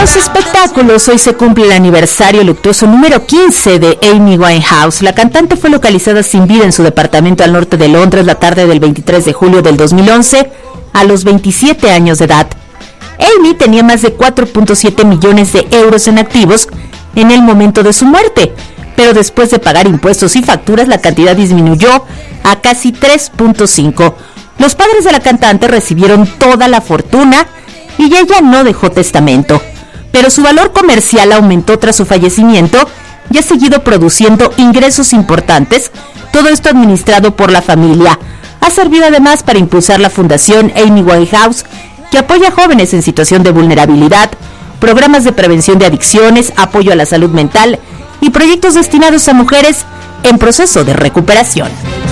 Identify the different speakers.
Speaker 1: los espectáculos, hoy se cumple el aniversario luctuoso número 15 de Amy Winehouse. La cantante fue localizada sin vida en su departamento al norte de Londres la tarde del 23 de julio del 2011, a los 27 años de edad. Amy tenía más de 4.7 millones de euros en activos en el momento de su muerte, pero después de pagar impuestos y facturas la cantidad disminuyó a casi 3.5. Los padres de la cantante recibieron toda la fortuna y ella no dejó testamento, pero su valor comercial aumentó tras su fallecimiento y ha seguido produciendo ingresos importantes, todo esto administrado por la familia. Ha servido además para impulsar la Fundación Amy Winehouse, que apoya a jóvenes en situación de vulnerabilidad, programas de prevención de adicciones, apoyo a la salud mental y proyectos destinados a mujeres en proceso de recuperación.